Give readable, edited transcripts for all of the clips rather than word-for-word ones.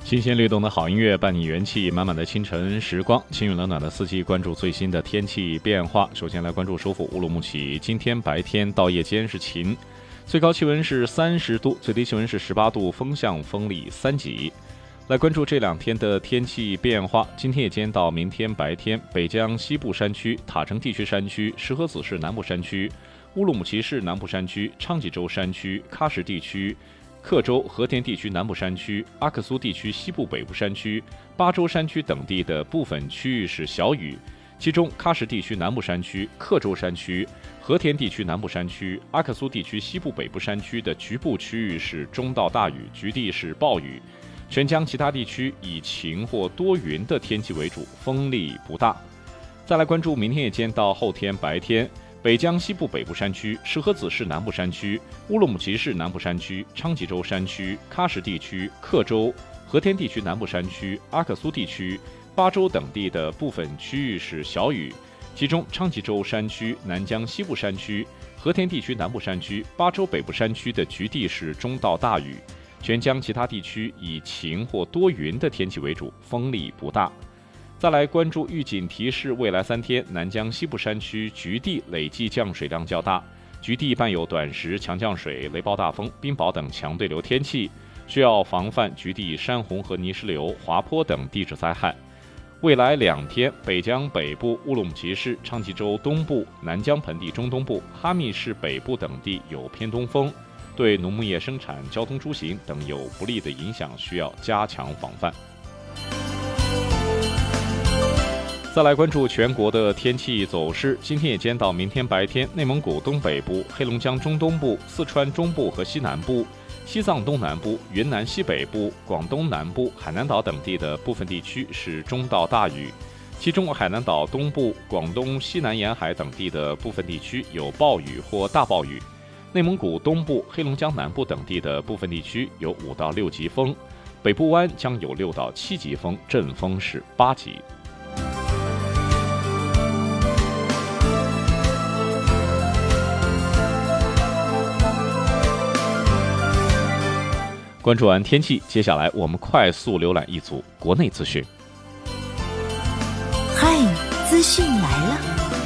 新鲜律动的好音乐伴你元气满满的清晨时光，轻雨冷暖的四季，关注最新的天气变化。首先来关注首府乌鲁木齐，今天白天到夜间是晴，最高气温是30度，最低气温是18度，风向风力3级。来关注这2天的天气变化。今天夜间到明天白天，北疆西部山区、塔城地区山区、石河子市南部山区、乌鲁木齐市南部山区、昌吉州山区、喀什地区、克州、和田地区南部山区、阿克苏地区西部北部山区、巴州山区等地的部分区域是小雨，其中喀什地区南部山区、克州山区、和田地区南部山区、阿克苏地区西部北部山区的局部区域是中到大雨，局地是暴雨。全疆其他地区以晴或多云的天气为主，风力不大。再来关注明天夜间到后天白天，北疆西部北部山区、石河子市南部山区、乌鲁木齐市南部山区、昌吉州山区、喀什地区、克州、和田地区南部山区、阿克苏地区、巴州等地的部分区域是小雨，其中昌吉州山区、南疆西部山区、和田地区南部山区、巴州北部山区的局地是中到大雨。全疆其他地区以晴或多云的天气为主，风力不大。再来关注预警提示，未来3天南疆西部山区局地累计降水量较大，局地伴有短时强降水、雷暴大风、冰雹等强对流天气，需要防范局地山洪和泥石流、滑坡等地质灾害。未来2天，北疆北部、乌鲁木齐市、昌吉州东部、南疆盆地中东部、哈密市北部等地有偏东风，对农牧业生产、交通出行等有不利的影响，需要加强防范。再来关注全国的天气走势。今天夜间到明天白天，内蒙古东北部、黑龙江中东部、四川中部和西南部、西藏东南部、云南西北部、广东南部、海南岛等地的部分地区是中到大雨，其中海南岛东部、广东西南沿海等地的部分地区有暴雨或大暴雨。内蒙古东部、黑龙江南部等地的部分地区有5到6级风，北部湾将有6到7级风，阵风是8级。关注完天气，接下来我们快速浏览一组国内资讯。 嗨，资讯来了。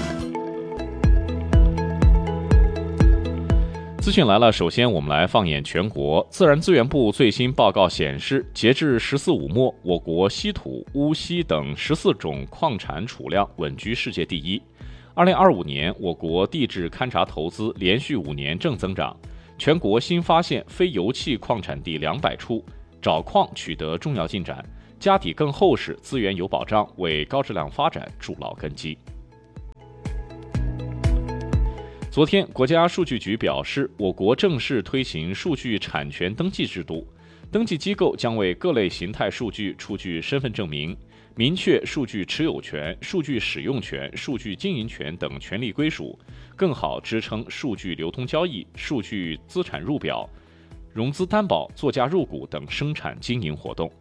资讯来了，首先我们来放眼全国。自然资源部最新报告显示，截至14五末，我国稀土、钨、锡等14种矿产储量稳居世界第一。2025年，我国地质勘察投资连续5年正增长，全国新发现非油气矿产地200处，找矿取得重要进展，家底更厚实，资源有保障，为高质量发展筑牢根基。昨天，国家数据局表示，我国正式推行数据产权登记制度，登记机构将为各类形态数据出具身份证明，明确数据持有权、数据使用权、数据经营权等权利归属，更好支撑数据流通交易、数据资产入表、融资担保、作价入股等生产经营活动。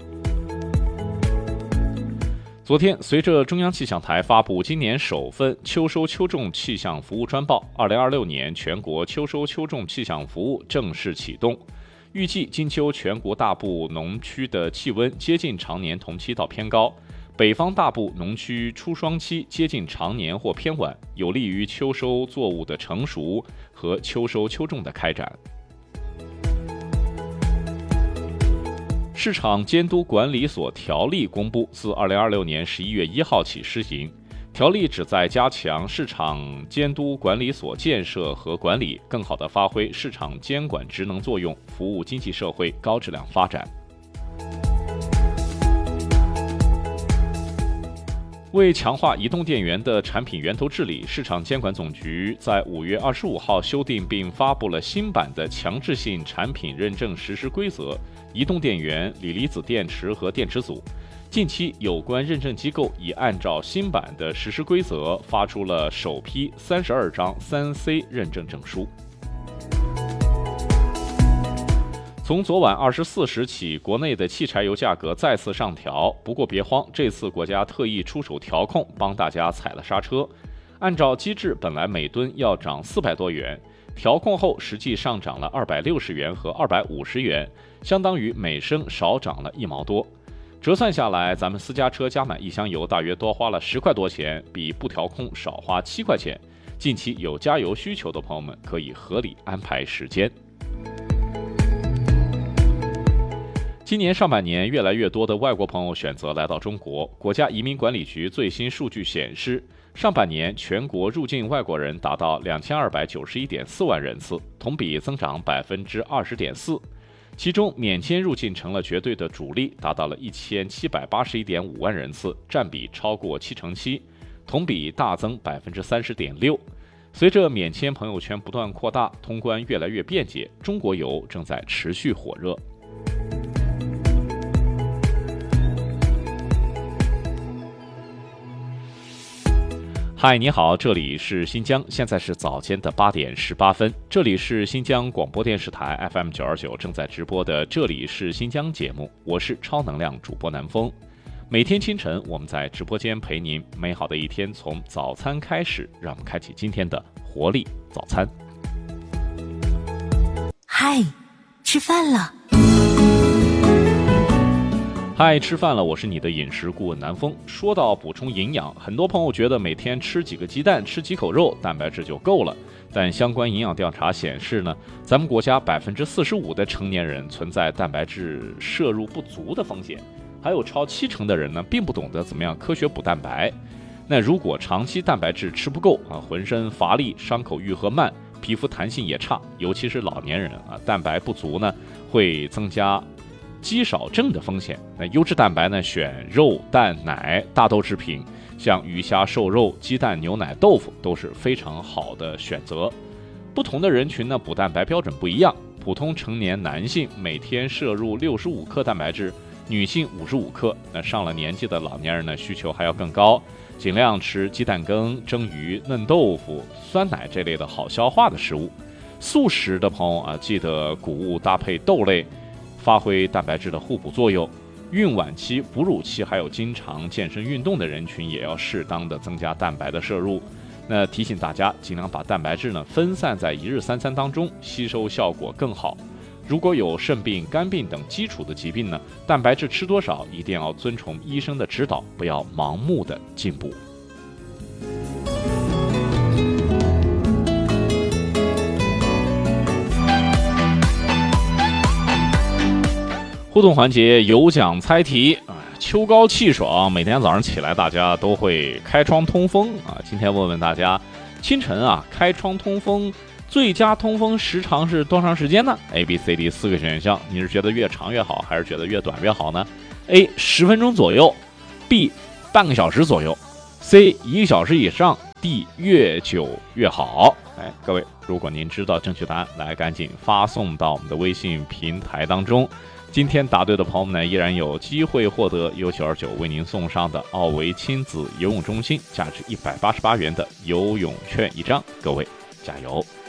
昨天，随着中央气象台发布今年首份秋收秋种气象服务专报，2026年全国秋收秋种气象服务正式启动。预计今秋全国大部农区的气温接近常年同期到偏高，北方大部农区初霜期接近常年或偏晚，有利于秋收作物的成熟和秋收秋种的开展。市场监督管理所条例公布，自2026年11月1号起施行。条例旨在加强市场监督管理所建设和管理，更好地发挥市场监管职能作用，服务经济社会高质量发展。为强化移动电源的产品源头治理，市场监管总局在5月25号修订并发布了新版的强制性产品认证实施规则，移动电源、锂离子电池和电池组。近期，有关认证机构已按照新版的实施规则发出了首批32张3C 认证证书。从昨晚24时起，国内的汽柴油价格再次上调，不过别慌，这次国家特意出手调控，帮大家踩了刹车。按照机制，本来每吨要涨400多元，调控后实际上涨了260元和250元， 相当于每升少涨了1毛多。折算下来，咱们私家车加满1箱油大约多花了10块多钱，比不调控少花7块钱。近期有加油需求的朋友们可以合理安排时间。今年上半年，越来越多的外国朋友选择来到中国。国家移民管理局最新数据显示，上半年全国入境外国人达到2291.4万人次，同比增长20.4%。其中，免签入境成了绝对的主力，达到了1781.5万人次，占比超过7%，同比大增30.6%。随着免签朋友圈不断扩大，通关越来越便捷，中国游正在持续火热。嗨，你好，这里是新疆，现在是早间的8点18分，这里是新疆广播电视台 FM 929正在直播的这里是新疆节目，我是超能量主播南风。每天清晨我们在直播间陪您，美好的一天从早餐开始，让我们开启今天的活力早餐。 嗨，吃饭了。 嗨，吃饭了，我是你的饮食顾问南风。说到补充营养，很多朋友觉得每天吃几个鸡蛋，吃几口肉，蛋白质就够了。但相关营养调查显示呢，咱们国家45%的成年人存在蛋白质摄入不足的风险，还有超70%的人呢，并不懂得怎么样科学补蛋白。那如果长期蛋白质吃不够浑身乏力，伤口愈合慢，皮肤弹性也差，尤其是老年人蛋白不足呢，会增加肌少症的风险。那优质蛋白呢，选肉、蛋、奶、大豆制品，像鱼虾瘦肉、鸡蛋、牛奶、豆腐都是非常好的选择。不同的人群呢，补蛋白标准不一样。普通成年男性每天摄入65克蛋白质，女性55克。那上了年纪的老年人呢，需求还要更高，尽量吃鸡蛋羹、蒸鱼、嫩豆腐、酸奶这类的好消化的食物。素食的朋友记得谷物搭配豆类，发挥蛋白质的互补作用。孕晚期、哺乳期还有经常健身运动的人群也要适当的增加蛋白的摄入。那提醒大家尽量把蛋白质呢分散在一日三餐当中，吸收效果更好。如果有肾病、肝病等基础的疾病呢，蛋白质吃多少一定要遵从医生的指导，不要盲目的进补。互动环节有奖猜题秋高气爽，每天早上起来大家都会开窗通风今天问问大家，清晨开窗通风最佳通风时长是多长时间呢？ A、B、C、D 4个选项，你是觉得越长越好，还是觉得越短越好呢？ A 10分钟左右， B 半个小时左右， C 1个小时以上， D 越久越好。各位，如果您知道正确答案，来赶紧发送到我们的微信平台当中。今天答对的朋友们呢，依然有机会获得由929为您送上的奥维亲子游泳中心价值188元的游泳券1张，各位加油！